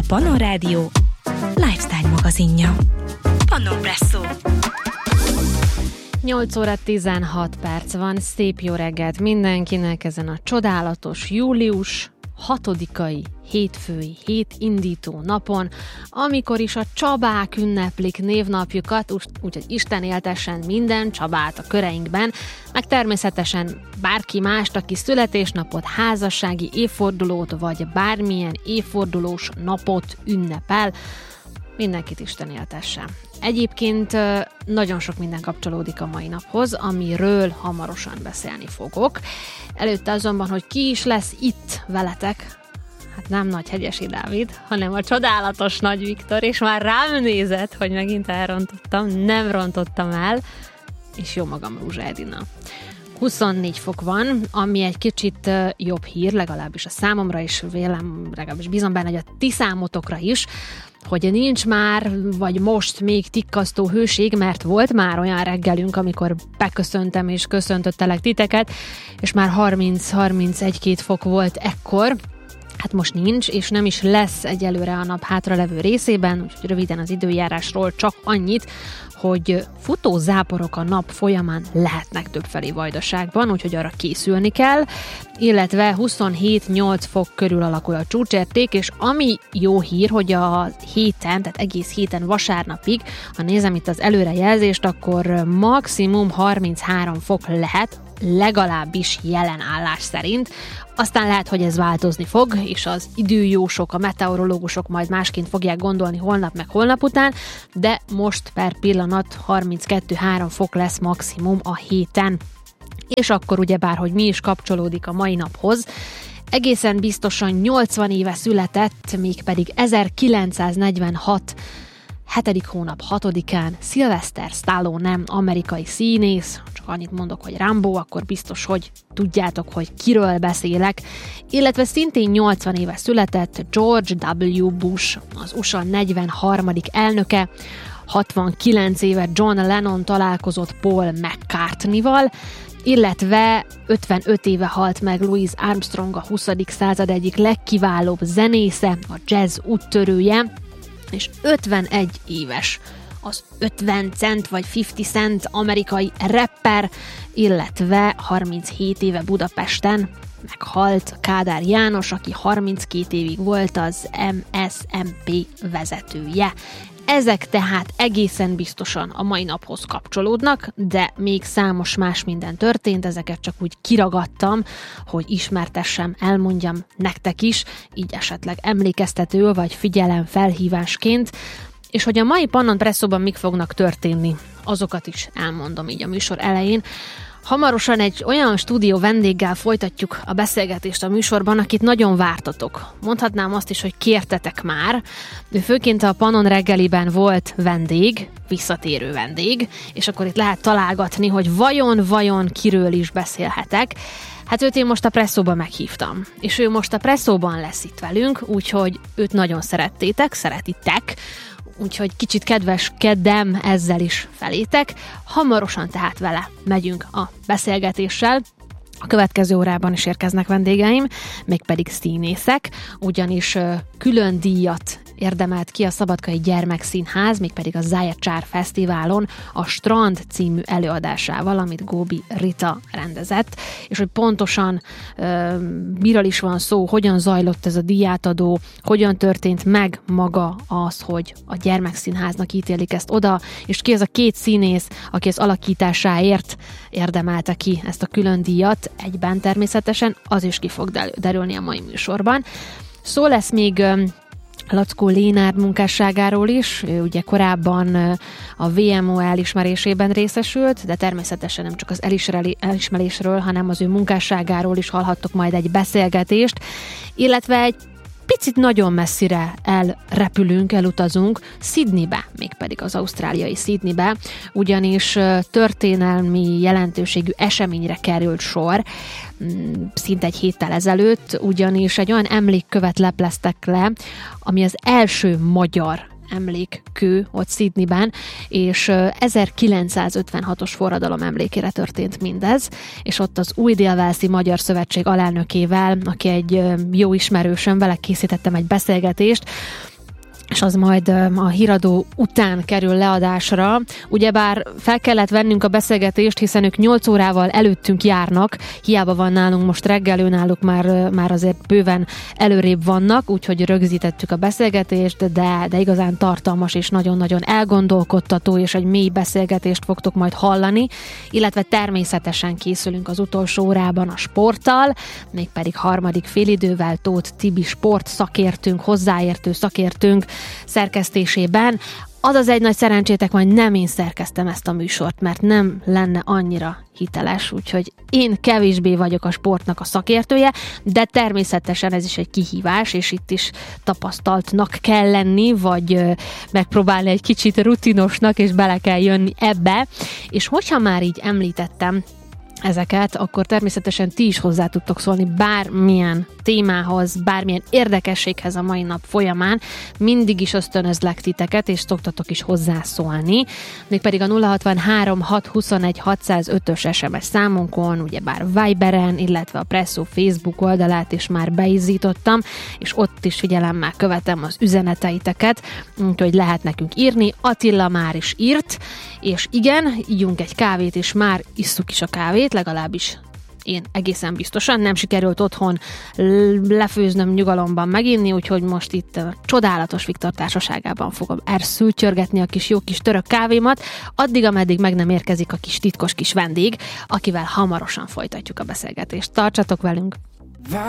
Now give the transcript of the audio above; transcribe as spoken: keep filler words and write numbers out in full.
Pannon Rádió lifestyle magazinja. Pannonpresszó. nyolc óra tizenhat perc van, szép jó reggelt mindenkinek ezen a csodálatos július hatodikai hétfői hétindító napon, amikor is a Csabák ünneplik névnapjukat, úgyhogy Isten éltessen minden Csabát a köreinkben, meg természetesen bárki mást, aki születésnapot, házassági évfordulót, vagy bármilyen évfordulós napot ünnepel, mindenkit Isten éltessen. Egyébként nagyon sok minden kapcsolódik a mai naphoz, amiről hamarosan beszélni fogok. Előtte azonban, hogy ki is lesz itt veletek, hát nem Nagy Hegyesi Dávid, hanem a csodálatos Nagy Viktor, és már rám nézett, hogy megint elrontottam, nem rontottam el, és jó magam Rózsa Edina. huszonnégy fok van, ami egy kicsit jobb hír, legalábbis a számomra is, vélem, legalábbis bízom benne, hogy a ti számotokra is, hogy nincs már, vagy most még tikkasztó hőség, mert volt már olyan reggelünk, amikor beköszöntem és köszöntöttelek titeket, és már harminc-harmincegy-két fok volt ekkor. Hát most nincs, és nem is lesz egyelőre a nap hátralevő részében, úgyhogy röviden az időjárásról csak annyit, hogy futó záporok a nap folyamán lehetnek többfelé Vajdaságban, úgyhogy arra készülni kell, illetve huszonhét-nyolc fok körül alakul a csúcsérték, és ami jó hír, hogy a héten, tehát egész héten vasárnapig, ha nézem itt az előrejelzést, akkor maximum harminchárom fok lehet, legalábbis jelen állás szerint. Aztán lehet, hogy ez változni fog, és az időjósok, a meteorológusok majd másként fogják gondolni holnap meg holnap után, de most per pillanat harminckettő-három fok lesz maximum a héten. És akkor ugyebár, hogy mi is kapcsolódik a mai naphoz, egészen biztosan nyolcvan éve született, mégpedig ezerkilencszáznegyvenhat hetedik hónap hatodikán Sylvester Stallone, amerikai színész, csak annyit mondok, hogy Rambo, akkor biztos, hogy tudjátok, hogy kiről beszélek, illetve szintén nyolcvan éve született George W. Bush, az u es á negyvenharmadik elnöke, hatvankilenc éve John Lennon találkozott Paul McCartney-val, illetve ötvenöt éve halt meg Louis Armstrong, a huszadik század egyik legkiválóbb zenésze, a jazz úttörője, és ötvenegy éves az ötven cent vagy ötven cent amerikai rapper, illetve harminchét éve Budapesten meghalt Kádár János, aki harminckét évig volt az em es em pé vezetője. Ezek tehát egészen biztosan a mai naphoz kapcsolódnak, de még számos más minden történt, ezeket csak úgy kiragadtam, hogy ismertessem, elmondjam nektek is, így esetleg emlékeztető vagy figyelemfelhívásként, és hogy a mai Pannonpresszóban mik fognak történni, azokat is elmondom így a műsor elején. Hamarosan egy olyan stúdió vendéggel folytatjuk a beszélgetést a műsorban, akit nagyon vártatok. Mondhatnám azt is, hogy kértetek már. Ő főként a Pannon reggeliben volt vendég, visszatérő vendég, és akkor itt lehet találgatni, hogy vajon-vajon kiről is beszélhetek. Hát őt én most a Presszóban meghívtam, és ő most a Presszóban lesz itt velünk, úgyhogy őt nagyon szerettétek, szeretitek, úgyhogy kicsit kedveskedem ezzel is felétek. Hamarosan tehát vele megyünk a beszélgetéssel. A következő órában is érkeznek vendégeim, mégpedig színészek, ugyanis külön díjat érdemelt ki a Szabadkai Gyermekszínház, mégpedig a Zájegycsár Fesztiválon a Strand című előadásával, amit Góbi Rita rendezett, és hogy pontosan uh, miről is van szó, hogyan zajlott ez a díjátadó, hogyan történt meg maga az, hogy a Gyermekszínháznak ítélik ezt oda, és ki az a két színész, aki az alakításáért érdemelte ki ezt a külön díjat, egyben természetesen, az is ki fog derülni a mai műsorban. Szó lesz még um, Lackó Lénárd munkásságáról is, ő ugye korábban a vé em o elismerésében részesült, de természetesen nem csak az elismerésről, hanem az ő munkásságáról is hallhattok majd egy beszélgetést, illetve egy picit nagyon messzire elrepülünk, elutazunk Sydneybe, mégpedig az ausztráliai Sydneybe, ugyanis történelmi jelentőségű eseményre került sor, szinte egy héttel ezelőtt, ugyanis egy olyan emlékkövet lepleztek le, ami az első magyar emlékkő ott Sydneyben, és ezerkilencszázötvenhatos forradalom emlékére történt mindez, és ott az Új Dél-Walesi Magyar Szövetség alelnökével, aki egy jó ismerősöm, vele készítettem egy beszélgetést, és az majd a híradó után kerül leadásra. Ugyebár fel kellett vennünk a beszélgetést, hiszen ők nyolc órával előttünk járnak, hiába van nálunk most reggel, ő náluk már, már azért bőven előrébb vannak, úgyhogy rögzítettük a beszélgetést, de, de igazán tartalmas és nagyon-nagyon elgondolkodtató, és egy mély beszélgetést fogtok majd hallani, illetve természetesen készülünk az utolsó órában a sporttal, mégpedig harmadik félidővel Tóth Tibi sport szakértőnk, hozzáértő szakértőnk szerkesztésében. Az az egy nagy szerencsétek, majd nem én szerkeztem ezt a műsort, mert nem lenne annyira hiteles, úgyhogy én kevésbé vagyok a sportnak a szakértője, de természetesen ez is egy kihívás, és itt is tapasztaltnak kell lenni, vagy megpróbálni egy kicsit rutinosnak, és bele kell jönni ebbe. És hogyha már így említettem ezeket, akkor természetesen ti is hozzá tudtok szólni bármilyen témához, bármilyen érdekességhez a mai nap folyamán. Mindig is ösztönözlek titeket, és szoktatok is hozzászólni. Mégpedig a nulla hatvanhárom hat huszonegy hatszázötös es em es számunkon, ugyebár Viberen, illetve a Presszó Facebook oldalát is már beizítottam, és ott is figyelemmel követem az üzeneteiteket, úgyhogy lehet nekünk írni. Attila már is írt, és igen, ígyunk egy kávét, és már isszuk is a kávét, legalábbis én egészen biztosan. Nem sikerült otthon lefőznöm nyugalomban meginni, úgyhogy most itt a csodálatos Viktor társaságában fogom elszültyörgetni a kis jó kis török kávémat, addig, ameddig meg nem érkezik a kis titkos kis vendég, akivel hamarosan folytatjuk a beszélgetést. Tartsatok velünk!